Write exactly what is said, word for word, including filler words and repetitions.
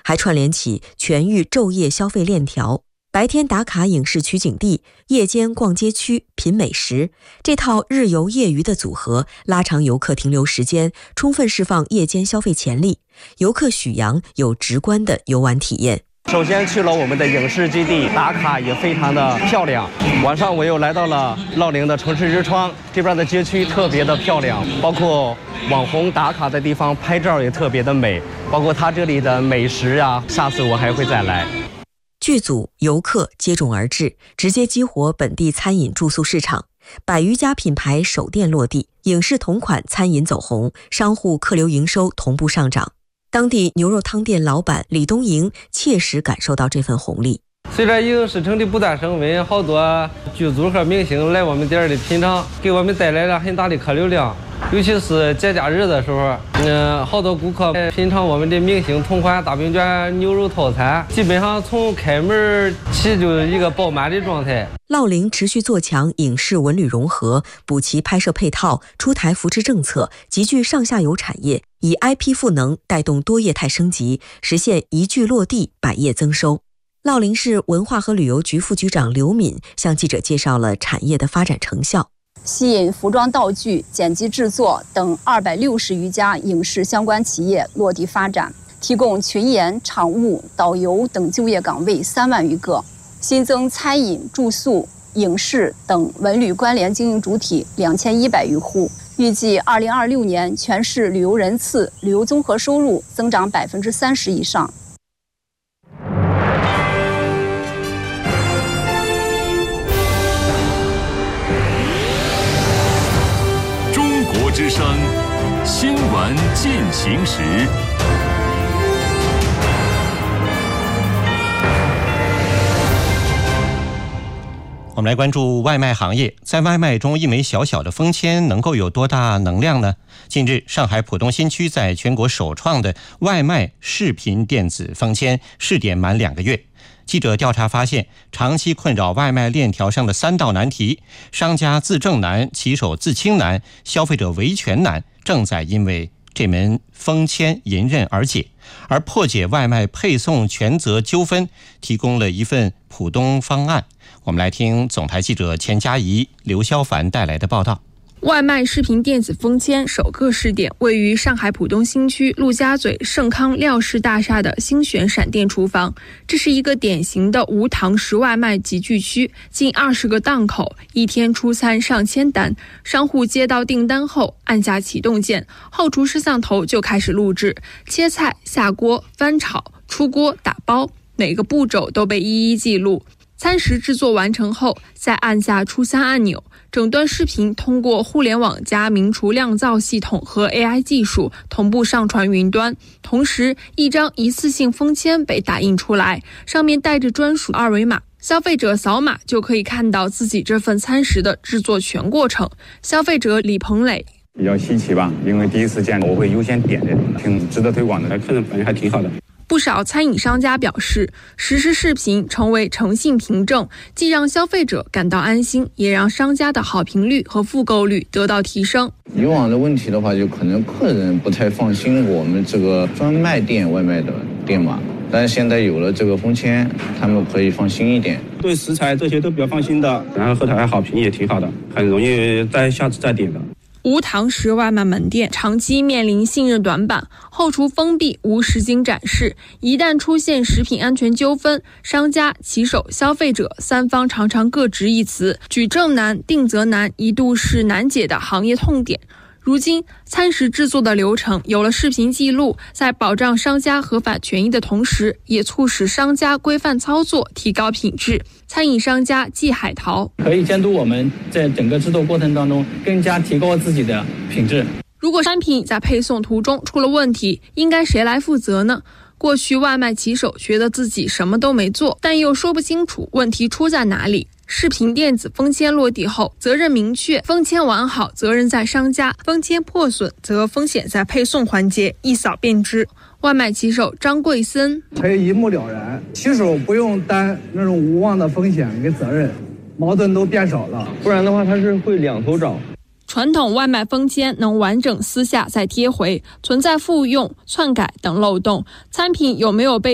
还串联起全域昼夜消费链条。白天打卡影视取景地，夜间逛街区品美食，这套日游夜娱的组合拉长游客停留时间，充分释放夜间消费潜力。游客许阳有直观的游玩体验。 首先去了我们的影视基地，打卡也非常的漂亮。晚上我又来到了乐陵的城市之窗，这边的街区特别的漂亮，包括网红打卡的地方拍照也特别的美，包括它这里的美食啊，下次我还会再来。 剧组、游客接踵而至，直接激活本地餐饮住宿市场。百余家品牌首店落地，影视同款餐饮走红，商户客流营收同步上涨。当地牛肉汤店老板李东营切实感受到这份红利。 随着影视城的不断升温，好多剧组和明星来我们店里品尝，给我们带来了很大的客流量。尤其是节假日的时候，嗯，好多顾客品尝我们的明星同款大饼卷牛肉套餐，基本上从开门起就是一个爆满的状态。 乐陵持续做强影视文旅融合，补齐拍摄配套，出台扶持政策，集聚上下游产业，以 I P 赋能带动多业态升级，实现一句落地，百业增收。乐陵市文化和旅游局副局长刘敏向记者介绍了产业的发展成效。 吸引服装道具、剪辑制作等二百六十余家影视相关企业落地发展，提供群演、场务、导游等就业岗位三万余个，新增餐饮、住宿、影视等文旅关联经营主体两千一百余户。预计二零二六年全市旅游人次、旅游综合收入增长百分之三十以上。 之声新闻进行时， 我们来关注外卖行业。在外卖中，一枚小小的封签能够有多大能量呢？近日，上海浦东新区在全国首创的外卖视频电子封签试点满两个月。记者调查发现，长期困扰外卖链条上的三道难题——商家自证难、骑手自清难、消费者维权难，正在因为这门封签迎刃而解。而破解外卖配送权责纠纷，提供了一份浦东方案。我们来听总台记者钱佳怡、刘潇凡带来的报道。 外卖视频电子封签首个试点位于上海浦东新区陆家嘴盛康廖氏大厦的星选闪电厨房，这是一个典型的无堂食外卖集聚区，近二十个档口，一天出餐上千单。商户接到订单后，按下启动键，后厨摄像头就开始录制，切菜、下锅、翻炒、出锅、打包，每个步骤都被一一记录。餐食制作完成后，再按下出餐按钮，整段视频通过互联网加名厨酿造系统和 A I 技术同步上传云端。同时，一张一次性封签被打印出来，上面带着专属二维码，消费者扫码就可以看到自己这份餐食的制作全过程。消费者李鹏磊： 比较稀奇吧，因为第一次见，我会优先点的，挺值得推广的，客人反应还挺好的。 不少餐饮商家表示，实时视频成为诚信凭证，既让消费者感到安心，也让商家的好评率和复购率得到提升。 以往的问题的话，就可能客人不太放心我们这个专卖店外卖的店嘛，但是现在有了这个封签，他们可以放心一点， 对食材这些都比较放心的，然后后台好评也挺好的，很容易再下次再点的。 无堂食外卖门店长期面临信任短板，后厨封闭，无实景展示，一旦出现食品安全纠纷，商家、骑手、消费者三方常常各执一词，举证难、定责难，一度是难解的行业痛点。如今，餐食制作的流程有了视频记录，在保障商家合法权益的同时，也促使商家规范操作，提高品质。餐饮商家季海淘： 可以监督我们在整个制作过程当中更加提高自己的品质。 如果商品在配送途中出了问题，应该谁来负责呢？过去外卖骑手觉得自己什么都没做，但又说不清楚问题出在哪里。视频电子封签落地后，责任明确，封签完好责任在商家，封签破损则风险在配送环节，一扫便知。外卖骑手张贵森： 可以一目了然，骑手不用担那种无望的风险跟责任，矛盾都变少了， 不然的话他是会两头找。 传统外卖封签能完整撕下再贴回，存在复用、篡改等漏洞，餐品有没有被